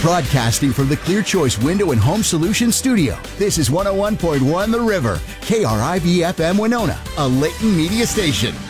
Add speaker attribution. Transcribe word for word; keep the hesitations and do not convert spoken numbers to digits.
Speaker 1: Broadcasting from the Clear Choice Window and Home Solutions studio, this is one oh one point one The River, K R I V F M Winona, a Layton media station.